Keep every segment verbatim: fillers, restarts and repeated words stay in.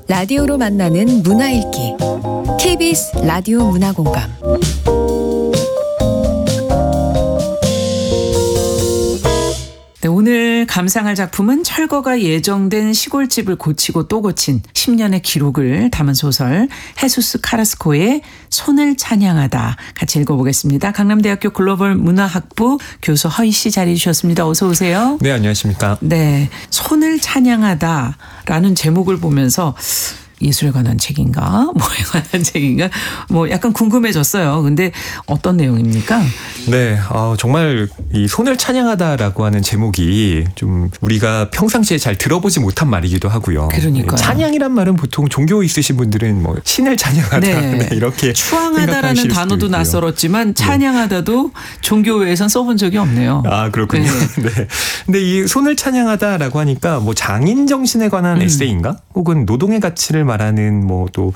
라디오로 만나는 문화읽기 케이비에스 라디오 문화공감. 네, 오늘 감상할 작품은 철거가 예정된 시골집을 고치고 또 고친 십 년의 기록을 담은 소설 헤수스 카라스코의 손을 찬양하다 같이 읽어보겠습니다. 강남대학교 글로벌 문화학부 교수 허희 씨 자리해 주셨습니다. 어서 오세요. 네, 안녕하십니까. 네, 손을 찬양하다라는 제목을 보면서 예술에 관한 책인가? 뭐에 관한 책인가? 뭐 약간 궁금해졌어요. 근데 어떤 내용입니까? 네, 어, 정말 이 손을 찬양하다라고 하는 제목이 좀 우리가 평상시에 잘 들어보지 못한 말이기도 하고요. 그러니까요. 찬양이란 말은 보통 종교 있으신 분들은 뭐 신을 찬양하다 네. 네, 이렇게 추앙하다라는 단어도 낯설었지만 찬양하다도 네. 종교에선 써본 적이 없네요. 아, 그렇군요. 네. 네. 근데 이 손을 찬양하다라고 하니까 뭐 장인 정신에 관한 음. 에세이인가? 혹은 노동의 가치를 말하는 뭐 또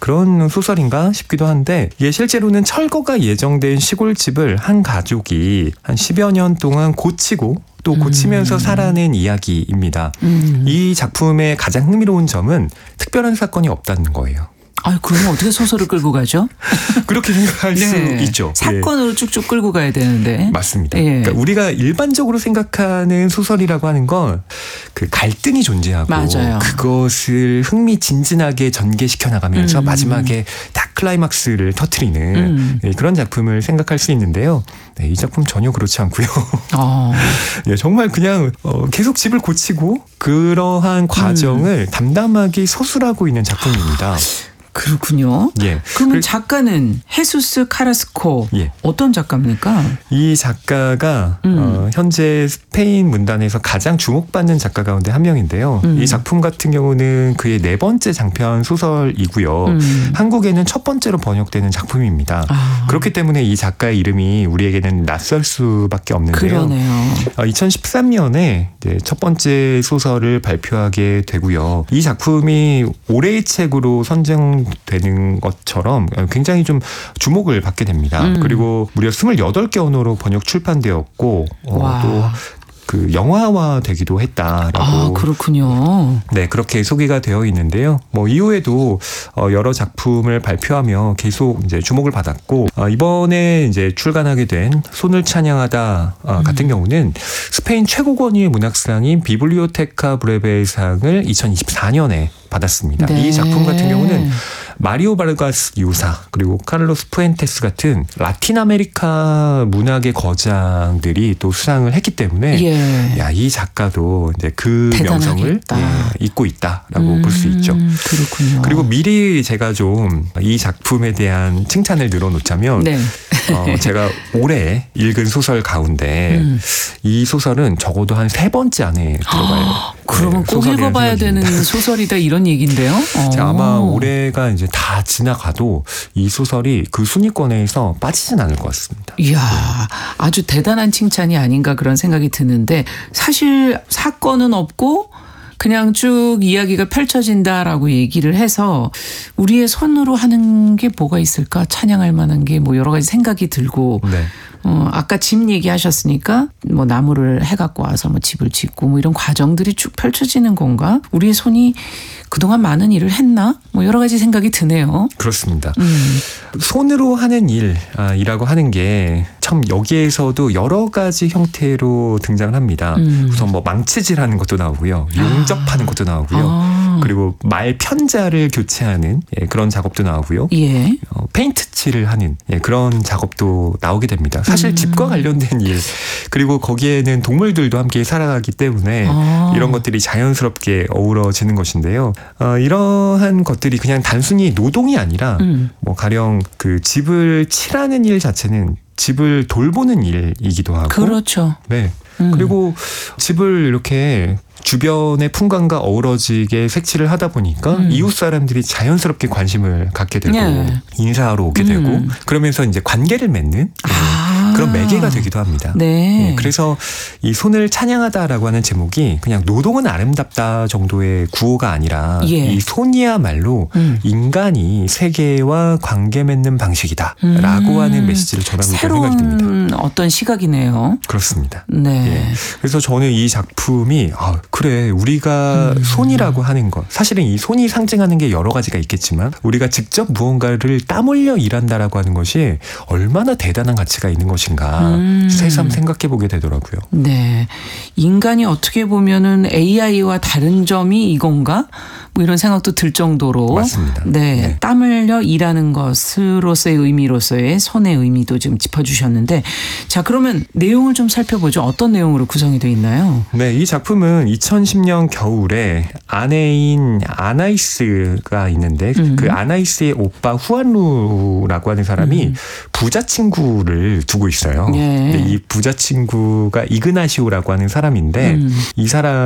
그런 소설인가 싶기도 한데, 이게 실제로는 철거가 예정된 시골집을 한 가족이 한 십여 년 동안 고치고 또 고치면서 음. 살아낸 이야기입니다. 음. 이 작품의 가장 흥미로운 점은 특별한 사건이 없다는 거예요. 아, 그러면 어떻게 소설을 끌고 가죠? 그렇게 생각할 네. 수 있죠. 사건으로 예. 쭉쭉 끌고 가야 되는데. 맞습니다. 예. 그러니까 우리가 일반적으로 생각하는 소설이라고 하는 건 그 갈등이 존재하고 맞아요. 그것을 흥미진진하게 전개시켜 나가면서 음. 마지막에 딱 클라이막스를 터뜨리는 음. 네, 그런 작품을 생각할 수 있는데요. 네, 이 작품 전혀 그렇지 않고요. 어. 네, 정말 그냥 어, 계속 집을 고치고 그러한 과정을 음. 담담하게 서술하고 있는 작품입니다. 그렇군요. 예. 그러면 그, 작가는 헤수스 카라스코. 예. 어떤 작가입니까? 이 작가가 음. 어, 현재 스페인 문단에서 가장 주목받는 작가 가운데 한 명인데요. 음. 이 작품 같은 경우는 그의 네 번째 장편 소설이고요. 음. 한국에는 첫 번째로 번역되는 작품입니다. 아. 그렇기 때문에 이 작가의 이름이 우리에게는 낯설 수밖에 없는데요. 그러네요. 어, 이천십삼 년에 이제 첫 번째 소설을 발표하게 되고요. 이 작품이 올해의 책으로 선정 되는 것처럼 굉장히 좀 주목을 받게 됩니다. 음. 그리고 무려 스물여덟 개 언어로 번역 출판되었고 어, 또 그 영화화 되기도 했다라고. 아, 그렇군요. 네, 그렇게 소개가 되어 있는데요. 뭐 이후에도 어, 여러 작품을 발표하며 계속 이제 주목을 받았고, 어, 이번에 이제 출간하게 된 손을 찬양하다 어, 같은 음. 경우는 스페인 최고 권위의 문학상인 비블리오테카 브레베상을 이천이십사 년에 받았습니다. 네. 이 작품 같은 경우는 마리오 바르가스 유사 그리고 카를로스 푸엔테스 같은 라틴 아메리카 문학의 거장들이 또 수상을 했기 때문에 예. 야, 이 작가도 이제 그 명성을 예, 잇고 있다라고 음, 볼 수 있죠. 그렇군요. 그리고 미리 제가 좀 이 작품에 대한 칭찬을 늘어놓자면 네. 어, 제가 올해 읽은 소설 가운데 음. 이 소설은 적어도 한 세 번째 안에 들어가요. 그러면 네, 꼭 읽어봐야 되는 소설이다 이런 얘기인데요. 아마 올해가 이제 다 지나가도 이 소설이 그 순위권에서 빠지진 않을 것 같습니다. 이야, 아주 대단한 칭찬이 아닌가 그런 생각이 드는데, 사실 사건은 없고 그냥 쭉 이야기가 펼쳐진다라고 얘기를 해서 우리의 손으로 하는 게 뭐가 있을까? 찬양할 만한 게 뭐 여러 가지 생각이 들고 네. 어, 아까 집 얘기하셨으니까 뭐 나무를 해갖고 와서 뭐 집을 짓고 뭐 이런 과정들이 쭉 펼쳐지는 건가? 우리의 손이 그동안 많은 일을 했나? 뭐 여러 가지 생각이 드네요. 그렇습니다. 음. 손으로 하는 일이라고 하는 게 참 여기에서도 여러 가지 형태로 등장을 합니다. 음. 우선 뭐 망치질하는 것도 나오고요. 용접하는 것도 나오고요. 아. 그리고 말 편자를 교체하는 예, 그런 작업도 나오고요. 예. 어, 페인트 칠을 하는 예, 그런 작업도 나오게 됩니다. 사실 음. 집과 관련된 일, 그리고 거기에는 동물들도 함께 살아가기 때문에 아. 이런 것들이 자연스럽게 어우러지는 것인데요. 어, 이러한 것들이 그냥 단순히 노동이 아니라 음. 뭐 가령 그 집을 칠하는 일 자체는 집을 돌보는 일이기도 하고. 그렇죠. 네. 음. 그리고 집을 이렇게 주변의 풍광과 어우러지게 색칠을 하다 보니까 음. 이웃 사람들이 자연스럽게 관심을 갖게 되고 네. 인사하러 오게 되고 음. 그러면서 이제 관계를 맺는 아. 그런 매개가 되기도 합니다. 네. 예, 그래서 이 손을 찬양하다라고 하는 제목이 그냥 노동은 아름답다 정도의 구호가 아니라 예. 이 손이야말로 음. 인간이 세계와 관계 맺는 방식이다라고 음. 하는 메시지를 전하고 있다는 생각이 듭니다. 새로운 어떤 시각이네요. 그렇습니다. 네. 예. 그래서 저는 이 작품이 아, 그래 우리가 음. 손이라고 하는 것 사실은 이 손이 상징하는 게 여러 가지가 있겠지만 우리가 직접 무언가를 땀 흘려 일한다라고 하는 것이 얼마나 대단한 가치가 있는 것인가 음. 새삼 생각해 보게 되더라고요. 네. 인간이 어떻게 보면은 에이아이와 다른 점이 이건가? 뭐 이런 생각도 들 정도로. 맞습니다. 네. 네. 땀 흘려 일하는 것으로서의 의미로서의 손의 의미도 지금 짚어주셨는데 자, 그러면 내용을 좀 살펴보죠. 어떤 내용으로 구성이 되어 있나요? 네, 이 작품은 이천십 년 겨울에 아내인 아나이스가 있는데 음. 그 아나이스의 오빠 후안루라고 하는 사람이 음. 부자 친구를 두고 있어요. 예. 근데 이 부자 친구가 이그나시오라고 하는 사람인데 음. 이 사람